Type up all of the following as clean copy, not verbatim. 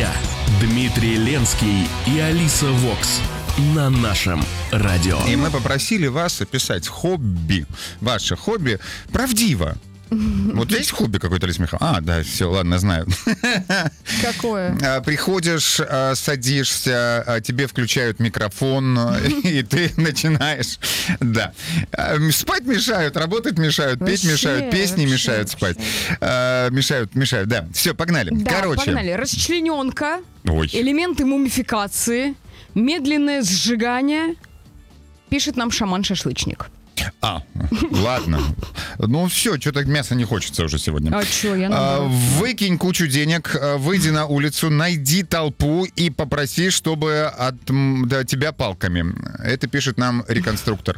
друзья, Дмитрий Ленский и Алиса Вокс на нашем радио. И мы попросили вас описать хобби, ваше хобби, правдиво. Вот есть хобби какой-то, Алиса Михайловна? А, да, все, ладно, знаю. Какое? Приходишь, садишься, тебе включают микрофон, и ты начинаешь, да. Спать мешают, работать мешают, петь мешают, песни мешают спать. Мешают, да. Все, погнали. Да, короче. Погнали. Расчлененка, Ой. элементы мумификации, медленное сжигание, пишет нам шаман-шашлычник. Ладно. Ну все, что-то мяса не хочется уже сегодня. А что, я наоборот. Выкинь кучу денег, выйди на улицу, найди толпу и попроси, чтобы от тебя палками. Это пишет нам реконструктор.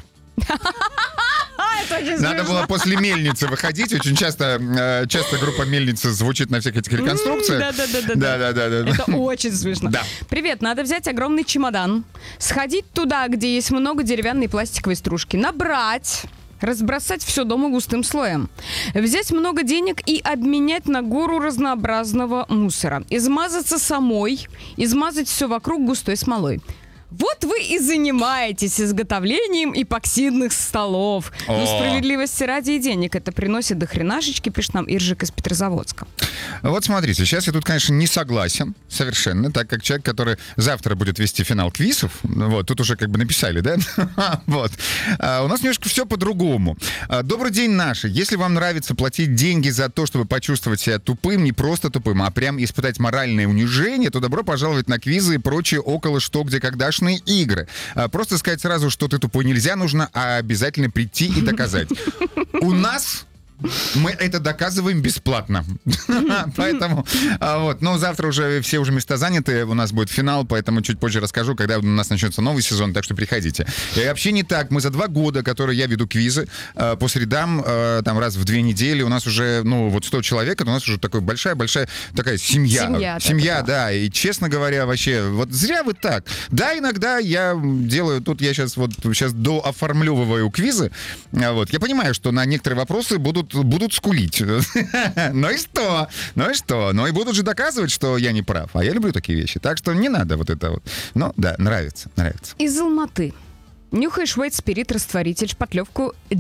Надо было после мельницы выходить. Очень часто группа «Мельница» звучит на всех этих реконструкциях. Да. Да. Это очень смешно. Да. Привет, надо взять огромный чемодан, сходить туда, где есть много деревянной и пластиковой стружки, набрать, разбросать все дома густым слоем, взять много денег и обменять на гору разнообразного мусора, измазаться самой, измазать все вокруг густой смолой. Вот вы и занимаетесь изготовлением эпоксидных столов. Но справедливости ради и денег это приносит до хренашечки, пишет нам Иржик из Петрозаводска. Вот смотрите, сейчас я тут, конечно, не согласен совершенно, так как человек, который завтра будет вести финал квизов, вот, тут уже как бы написали, да? Вот. У нас немножко все по-другому. Добрый день, наши. Если вам нравится платить деньги за то, чтобы почувствовать себя тупым, не просто тупым, а прям испытать моральное унижение, то добро пожаловать на квизы и прочие около что, где, когда игры. Просто сказать сразу, что ты тупой нельзя, нужно обязательно прийти и доказать. У нас мы это доказываем бесплатно. Поэтому, вот. Но завтра уже все уже места заняты, у нас будет финал, поэтому чуть позже расскажу, когда у нас начнется новый сезон, так что приходите. И вообще не так. Мы за 2 года, которые я веду квизы, по средам, там раз в 2 недели, у нас уже, вот 100 человек, это у нас уже такая большая такая семья. Семья, да. И, честно говоря, вообще, вот зря вы так. Да, иногда я делаю, тут я сейчас дооформлевываю квизы, вот. Я понимаю, что на некоторые вопросы будут скулить. Ну и что? Ну и будут же доказывать, что я не прав. А я люблю такие вещи. Так что не надо вот это вот. Ну, да, нравится. Из Алматы. Нюхаешь White Spirit, растворитель, шпатлевку, я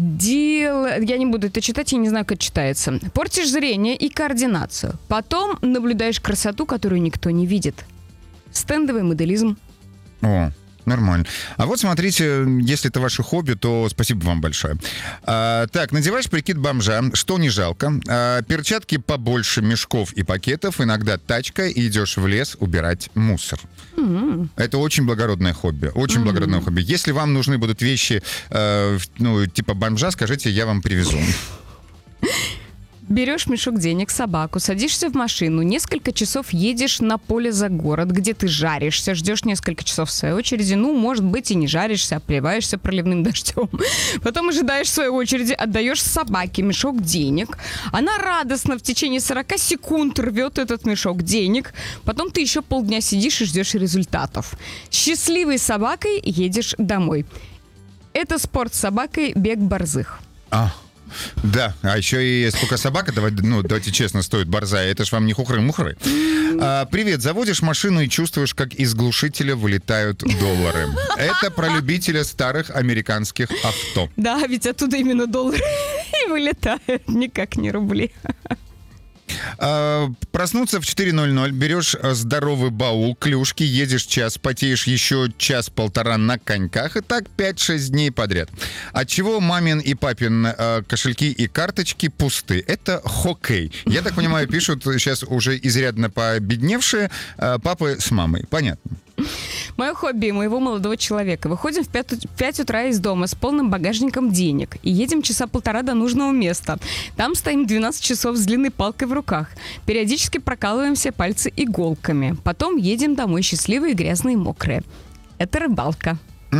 не буду это читать, я не знаю, как это читается. Портишь зрение и координацию. Потом наблюдаешь красоту, которую никто не видит. Стендовый моделизм. О, нормально. А вот смотрите, если это ваше хобби, то спасибо вам большое. Так, надеваешь прикид бомжа, что не жалко. Перчатки побольше мешков и пакетов, иногда тачка, и идешь в лес убирать мусор. Это очень благородное хобби. Очень благородное хобби. Если вам нужны будут вещи, типа бомжа, скажите, я вам привезу. Берешь мешок денег, собаку, садишься в машину, несколько часов едешь на поле за город, где ты жаришься, ждешь несколько часов в своей очереди, может быть, и не жаришься, а плеваешься проливным дождем. Потом ожидаешь своей очереди, отдаешь собаке мешок денег, она радостно в течение 40 секунд рвет этот мешок денег, потом ты еще полдня сидишь и ждешь результатов. Счастливой собакой едешь домой. Это спорт с собакой, бег борзых. Да, а еще и сколько собака, давайте честно, стоит борзая, это ж вам не хухры-мухры. Привет, заводишь машину и чувствуешь, как из глушителя вылетают доллары. Это про любителя старых американских авто. Да, ведь оттуда именно доллары и вылетают, никак не рубли. Проснуться в 4:00, берешь здоровый баул, клюшки, едешь час, потеешь еще час-полтора на коньках, и так 5-6 дней подряд. Отчего мамин и папин кошельки и карточки пусты? Это хоккей. Я так понимаю, пишут сейчас уже изрядно победневшие папы с мамой. Понятно. Мое хобби моего молодого человека. Выходим в 5 утра из дома с полным багажником денег и едем часа полтора до нужного места. Там стоим 12 часов с длинной палкой в руках. Периодически прокалываем все пальцы иголками. Потом едем домой счастливые, грязные, мокрые. Это рыбалка.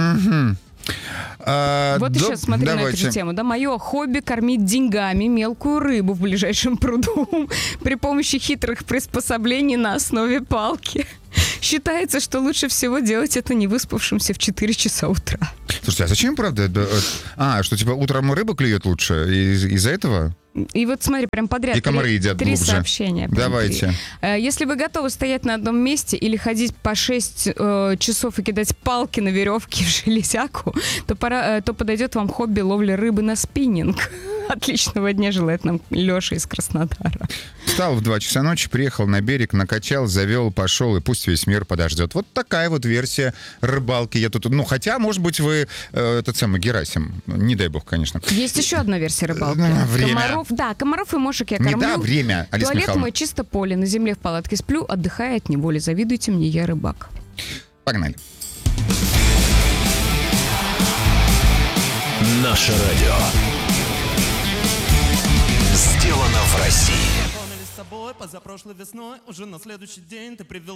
Вот еще смотри на эту же тему. Да, мое хобби — кормить деньгами мелкую рыбу в ближайшем пруду при помощи хитрых приспособлений на основе палки. Считается, что лучше всего делать это не выспавшимся в 4 часа утра. Слушайте, а зачем, правда? Что, типа, утром рыба клюет лучше? Из-за этого? И вот смотри, прям подряд И комары едят три глубже. сообщения. Давайте. Если вы готовы стоять на одном месте или ходить по 6 часов и кидать палки на веревке в железяку, то подойдет вам хобби ловли рыбы на спиннинг. Отличного дня желает нам Леша из Краснодара. Встал в 2 часа ночи, приехал на берег, накачал, завел, пошел, и пусть весь мир подождет. Вот такая вот версия рыбалки. Я тут, ну, хотя, может быть, вы этот самый Герасим. Не дай бог, конечно. Есть еще одна версия рыбалки. Время. Комаров и мошек я Не кормлю. да, время, Алиса Туалет Михайловна. мой чисто поле. На земле в палатке сплю, отдыхая от неволи. Завидуйте мне, я рыбак. Погнали. Наше радио. Сделано в России. С тобой позапрошлой весной, уже на следующий день ты привел